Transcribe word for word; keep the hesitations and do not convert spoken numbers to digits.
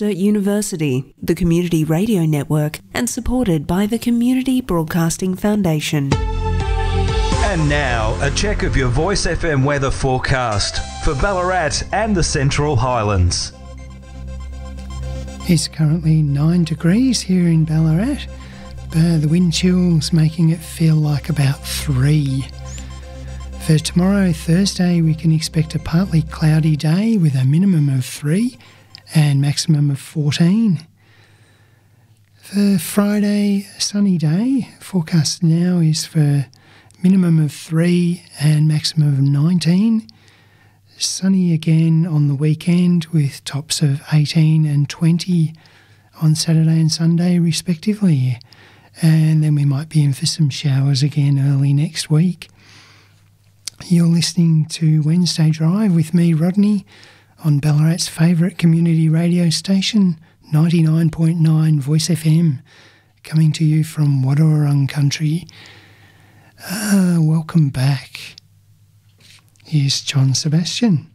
Forster University, the Community Radio Network, and supported by the Community Broadcasting Foundation. And now, a check of your Voice F M weather forecast for Ballarat and the Central Highlands. It's currently nine degrees here in Ballarat, but the wind chill's making it feel like about three. For tomorrow, Thursday, we can expect a partly cloudy day with a minimum of three and maximum of fourteen. For Friday, a sunny day. Forecast now is for minimum of three and maximum of nineteen. Sunny again on the weekend with tops of eighteen and twenty on Saturday and Sunday respectively. And then we might be in for some showers again early next week. You're listening to Wednesday Drive with me, Rodney, on Ballarat's favourite community radio station, ninety-nine point nine Voice F M, coming to you from Wadawurrung country. Uh, welcome back. Here's John Sebastian.